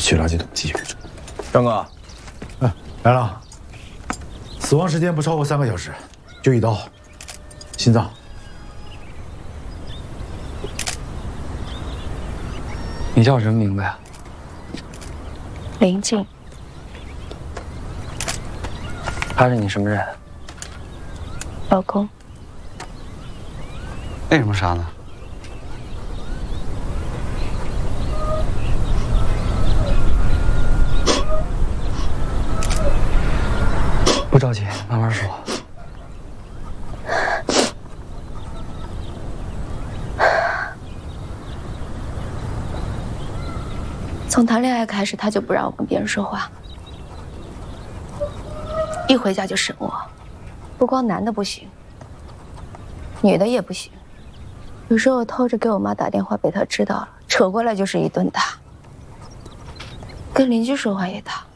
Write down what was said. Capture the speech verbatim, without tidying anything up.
去垃圾桶继续。 张哥， 哎，来了。死亡时间不超过三个小时，就一刀，心脏。 你叫什么名字呀？ 林静。 他是你什么人？ 老公。 为什么杀呢？不着急，慢慢说。 从谈恋爱开始，他就不让我跟别人说话，一回家就审我。不光男的不行，女的也不行。有时候我偷着给我妈打电话，被他知道了，扯过来就是一顿打。跟邻居说话也打。